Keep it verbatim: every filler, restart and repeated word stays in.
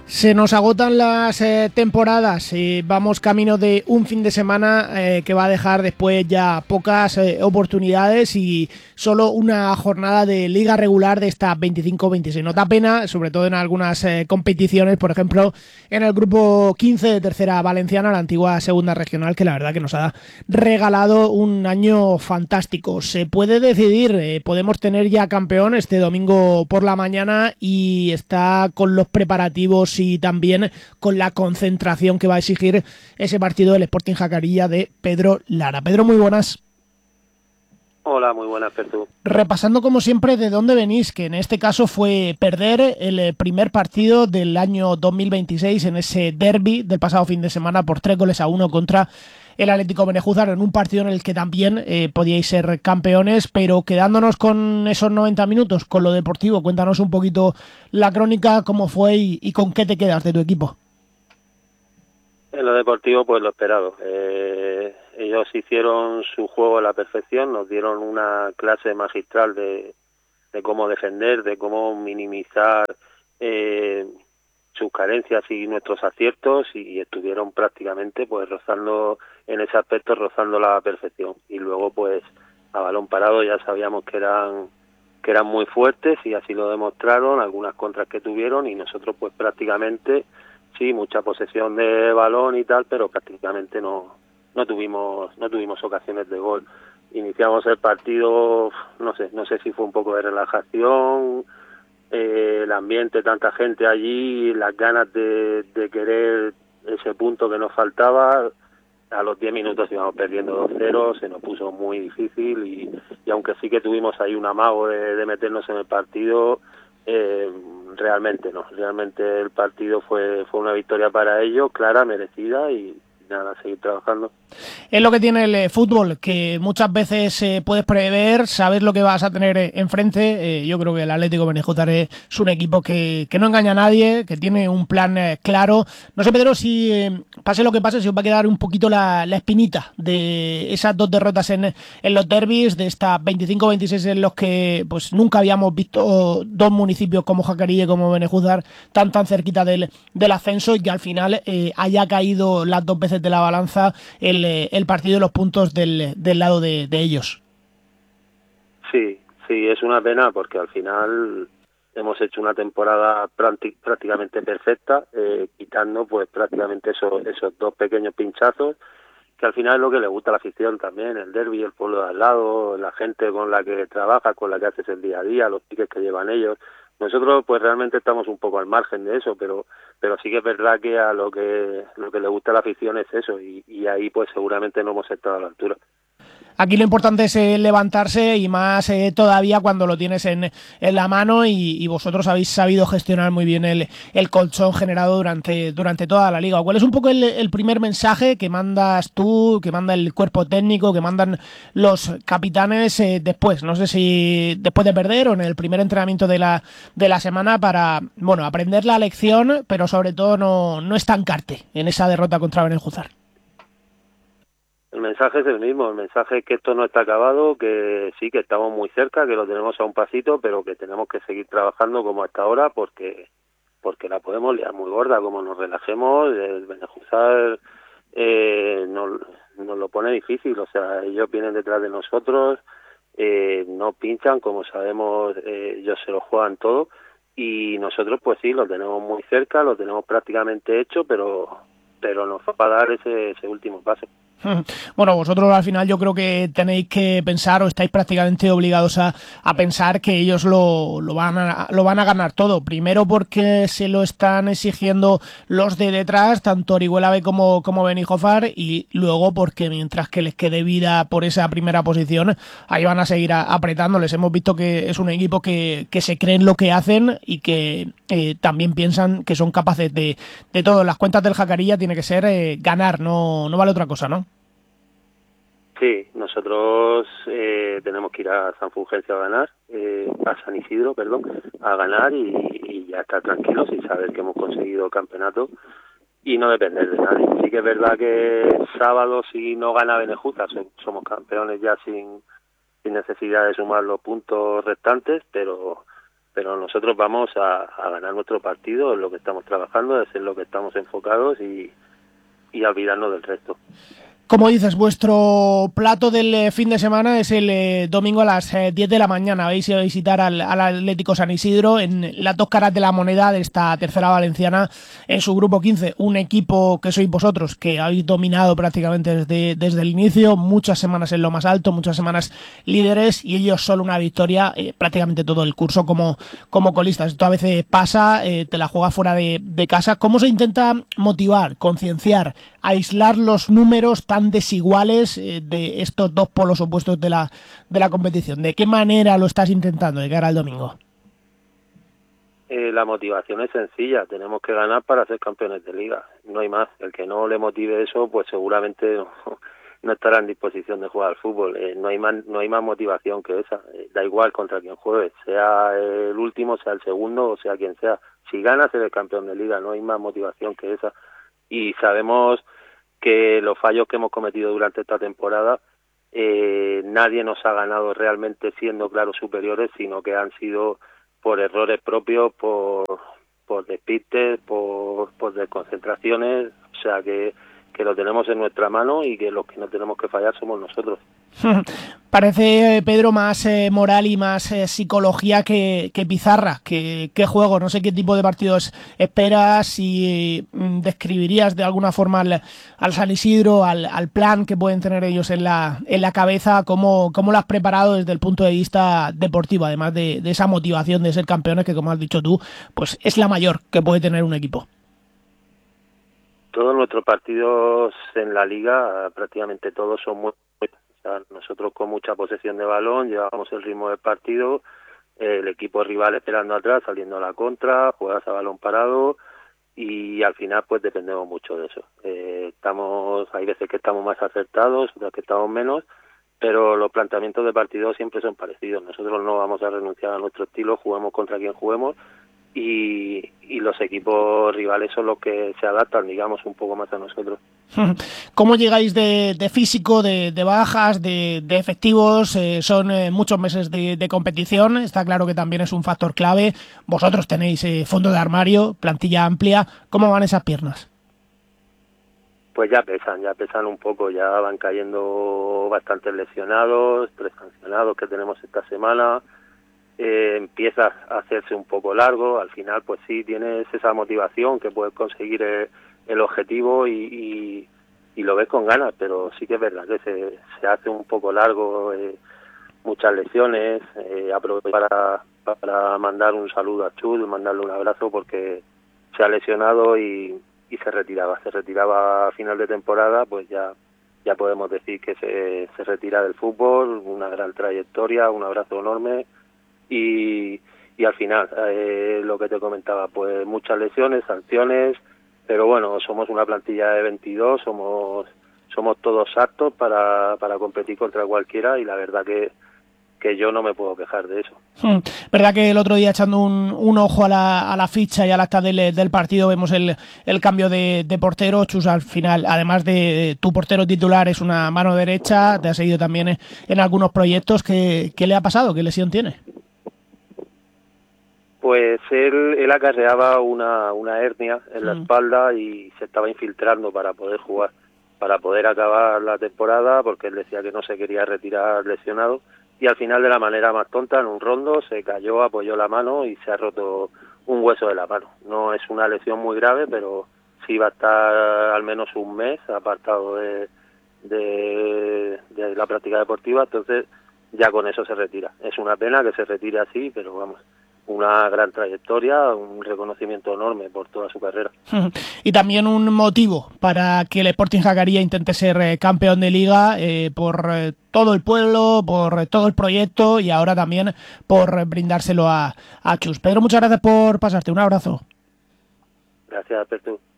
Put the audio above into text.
Se nos agotan las eh, temporadas y vamos camino de un fin de semana eh, que va a dejar después ya pocas eh, oportunidades y solo una jornada de liga regular de esta veinticinco veintiséis. Nos da pena, sobre todo en algunas eh, competiciones, por ejemplo, en el grupo quince de Tercera Valenciana, la antigua segunda regional, que la verdad que nos ha regalado un año fantástico. Se puede decidir, eh, podemos tener ya campeón este domingo por la mañana y está con los preparativos y también con la concentración que va a exigir ese partido del Sporting Jacarilla de Pedro Lara. Pedro, muy buenas. Hola, muy buenas, Pertu. Repasando como siempre de dónde venís, que en este caso fue perder el primer partido del año dos mil veintiséis en ese derbi del pasado fin de semana por tres goles a uno contra el Atlético Benejúzar, en un partido en el que también eh, podíais ser campeones, pero quedándonos con esos noventa minutos, con lo deportivo, cuéntanos un poquito la crónica, cómo fue y, y con qué te quedas de tu equipo. En lo deportivo, pues lo esperado. Eh, ellos hicieron su juego a la perfección, nos dieron una clase magistral de, de cómo defender, de cómo minimizar eh, sus carencias y nuestros aciertos, y estuvieron prácticamente pues rozando en ese aspecto, rozando la perfección. Y luego pues a balón parado ya sabíamos que eran que eran muy fuertes y así lo demostraron, algunas contras que tuvieron, y nosotros pues prácticamente sí, mucha posesión de balón y tal, pero prácticamente no no tuvimos no tuvimos ocasiones de gol. Iniciamos el partido, no sé, no sé si fue un poco de relajación, eh, el ambiente, tanta gente allí, las ganas de, de querer ese punto que nos faltaba. A los diez minutos íbamos perdiendo dos cero, se nos puso muy difícil y, y aunque sí que tuvimos ahí un amago de, de meternos en el partido, eh, realmente no, realmente el partido fue fue una victoria para ellos, clara, merecida, y nada, seguir trabajando. Es lo que tiene el eh, fútbol, que muchas veces eh, puedes prever, sabes lo que vas a tener eh, enfrente. Eh, yo creo que el Atlético Benejúzar es un equipo que, que no engaña a nadie, que tiene un plan eh, claro. No sé, Pedro, si eh, pase lo que pase, si os va a quedar un poquito la, la espinita de esas dos derrotas en, en los derbis, de estas veinticinco veintiséis en los que pues nunca habíamos visto dos municipios como Jacarilla y como Benejúzar tan tan cerquita del, del ascenso, y que al final eh, haya caído las dos veces de la balanza el, el partido de los puntos del, del lado de, de ellos. Sí, sí, es una pena porque al final hemos hecho una temporada prácticamente perfecta, eh, quitando pues prácticamente esos, esos dos pequeños pinchazos, que al final es lo que le gusta a la afición también, el derbi, el pueblo de al lado, la gente con la que trabajas, con la que haces el día a día, los tickets que llevan ellos. Nosotros pues realmente estamos un poco al margen de eso, pero pero sí que es verdad que a lo que lo que le gusta a la afición es eso, y, y ahí pues seguramente no hemos estado a la altura. Aquí lo importante es eh, levantarse, y más eh, todavía cuando lo tienes en, en la mano, y, y vosotros habéis sabido gestionar muy bien el, el colchón generado durante, durante toda la liga. ¿Cuál es un poco el, el primer mensaje que mandas tú, que manda el cuerpo técnico, que mandan los capitanes eh, después? No sé si después de perder o en el primer entrenamiento de la, de la semana, para bueno aprender la lección, pero sobre todo no, no estancarte en esa derrota contra Benejúzar. El mensaje es el mismo, el mensaje es que esto no está acabado, que sí, que estamos muy cerca, que lo tenemos a un pasito, pero que tenemos que seguir trabajando como hasta ahora, porque porque la podemos liar muy gorda. Como nos relajemos, el Benejúzar eh, nos, nos lo pone difícil. O sea, ellos vienen detrás de nosotros, eh, no pinchan, como sabemos, eh, ellos se lo juegan todo, y nosotros pues sí, lo tenemos muy cerca, lo tenemos prácticamente hecho, pero pero nos va a dar ese, ese último paso. Bueno, vosotros al final yo creo que tenéis que pensar, o estáis prácticamente obligados a, a pensar que ellos lo, lo, van a, lo van a ganar todo. Primero porque se lo están exigiendo los de detrás, tanto Orihuela B como, como Benijofar, y luego porque mientras que les quede vida por esa primera posición, ahí van a seguir a, apretándoles. Hemos visto que es un equipo que, que se creen lo que hacen y que eh, también piensan que son capaces de, de todo. Las cuentas del Jacarilla tiene que ser eh, ganar, no, no vale otra cosa, ¿no? Sí, nosotros eh, tenemos que ir a San Fulgencio a ganar, eh, a San Isidro, perdón, a ganar y, y ya estar tranquilos y saber que hemos conseguido el campeonato y no depender de nadie. Sí que es verdad que sábado, si no gana Benejúzar, somos campeones ya sin, sin necesidad de sumar los puntos restantes, pero pero nosotros vamos a, a ganar nuestro partido, es lo que estamos trabajando, es en lo que estamos enfocados y, y a olvidarnos del resto. Como dices, vuestro plato del eh, fin de semana es el eh, domingo a las eh, diez de la mañana. Vais a visitar al, al Atlético San Isidro en las dos caras de la moneda de esta tercera valenciana en su grupo quince. Un equipo que sois vosotros, que habéis dominado prácticamente desde, desde el inicio, muchas semanas en lo más alto, muchas semanas líderes, y ellos solo una victoria eh, prácticamente todo el curso como, como colistas. Esto a veces pasa, eh, te la juegas fuera de, de casa. ¿Cómo se intenta motivar, concienciar, aislar los números tan desiguales eh, de estos dos polos opuestos de la, de la competición? ¿De qué manera lo estás intentando de cara al domingo? Eh, la motivación es sencilla, tenemos que ganar para ser campeones de liga, no hay más. El que no le motive eso, pues seguramente no, no estará en disposición de jugar al fútbol. Eh, no hay más, no hay más motivación que esa. Eh, da igual contra quien juegue, sea el último, sea el segundo o sea quien sea. Si ganas, eres campeón de liga, no hay más motivación que esa. Y sabemos que los fallos que hemos cometido durante esta temporada, eh, nadie nos ha ganado realmente siendo claros superiores, sino que han sido por errores propios, por por despistes, por, por desconcentraciones, o sea que, que lo tenemos en nuestra mano y que los que no tenemos que fallar somos nosotros. Parece, Pedro, más eh, moral y más eh, psicología que, que pizarra, que, que juego. No sé qué tipo de partidos esperas y mm, describirías de alguna forma al, al San Isidro, al, al plan que pueden tener ellos en la, en la cabeza, cómo, cómo lo has preparado desde el punto de vista deportivo, además de, de esa motivación de ser campeones que, como has dicho tú, pues es la mayor que puede tener un equipo. Todos nuestros partidos en la liga, prácticamente todos son muy... O sea, nosotros con mucha posesión de balón llevamos el ritmo del partido, eh, el equipo rival esperando atrás, saliendo a la contra, juegas a balón parado y al final pues dependemos mucho de eso. Eh, estamos, hay veces que estamos más acertados, otras que estamos menos, pero los planteamientos de partido siempre son parecidos. Nosotros no vamos a renunciar a nuestro estilo, juguemos contra quien juguemos y, y los equipos rivales son los que se adaptan, digamos, un poco más a nosotros. ¿Cómo llegáis de, de físico, de, de bajas, de, de efectivos? Eh, son eh, muchos meses de, de competición, está claro que también es un factor clave. Vosotros tenéis eh, fondo de armario, plantilla amplia. ¿Cómo van esas piernas? Pues ya pesan, ya pesan un poco, ya van cayendo bastantes lesionados, tres sancionados que tenemos esta semana. Eh, empieza a hacerse un poco largo, al final pues sí tienes esa motivación que puedes conseguir el, el objetivo y, y, y lo ves con ganas, pero sí que es verdad que se, se hace un poco largo, eh, muchas lesiones. Eh, aprovecho para, para mandar un saludo a Chul, mandarle un abrazo porque se ha lesionado y, y se retiraba, se retiraba a final de temporada, pues ya ya podemos decir que se, se retira del fútbol, una gran trayectoria, un abrazo enorme. Y, y al final, eh, lo que te comentaba, pues muchas lesiones, sanciones, pero bueno, somos una plantilla de veintidós, somos somos todos aptos para, para competir contra cualquiera y la verdad que, que yo no me puedo quejar de eso. Hmm. Verdad que el otro día, echando un, un ojo a la, a la ficha y al acta del, del partido, vemos el, el cambio de, de portero. Chus, al final, además de tu portero titular, es una mano derecha, te ha seguido también en, en algunos proyectos. ¿Qué, qué le ha pasado? ¿Qué lesión tiene? Pues él, él acarreaba una, una hernia en la espalda y se estaba infiltrando para poder jugar, para poder acabar la temporada, porque él decía que no se quería retirar lesionado, y al final, de la manera más tonta, en un rondo se cayó, apoyó la mano y se ha roto un hueso de la mano. No es una lesión muy grave, pero sí va a estar al menos un mes apartado de, de, de la práctica deportiva, entonces ya con eso se retira. Es una pena que se retire así, pero vamos, una gran trayectoria, un reconocimiento enorme por toda su carrera. Y también un motivo para que el Sporting Jacaría intente ser eh, campeón de liga, eh, por eh, todo el pueblo, por eh, todo el proyecto y ahora también por eh, brindárselo a, a Chus. Pedro, muchas gracias por pasarte, un abrazo. Gracias, Pertu.